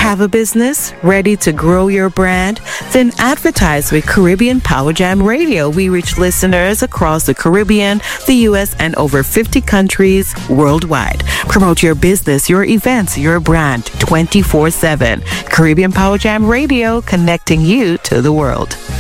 Have a business ready to grow your brand? Then advertise with Caribbean Power Jam Radio. We reach listeners across the Caribbean, the U.S., and over 50 countries worldwide. Promote your business, your events, your brand 24/7. Caribbean Power Jam Radio, connecting you to the world.